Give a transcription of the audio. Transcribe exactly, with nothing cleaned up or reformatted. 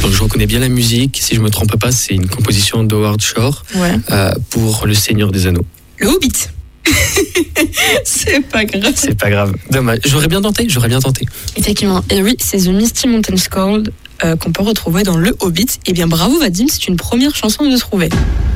Donc je reconnais bien la musique. Si je me trompe pas, c'est une composition d'Howard Shore Ouais. euh, pour Le Seigneur des Anneaux. Le Hobbit. C'est pas grave. C'est pas grave. Dommage. J'aurais bien tenté. J'aurais bien tenté. Effectivement. Et oui, c'est The Misty Mountains Call euh, qu'on peut retrouver dans Le Hobbit. Eh bien, bravo Vadim, c'est une première chanson de trouver.